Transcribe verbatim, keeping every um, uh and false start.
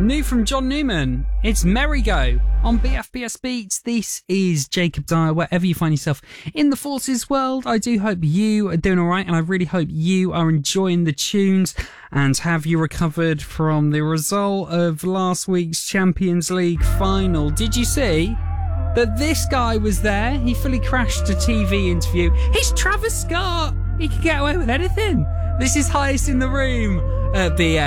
New from John Newman, it's Merry Go on B F B S Beats. This is Jacob Dyer. Wherever you find yourself in the Forces world, I do hope you are doing alright, and I really hope you are enjoying the tunes. And have you recovered from the result of last week's Champions League final? Did you see that this guy was there? He fully crashed a T V interview. He's Travis Scott. He could get away with anything. This is Highest in the Room at B F.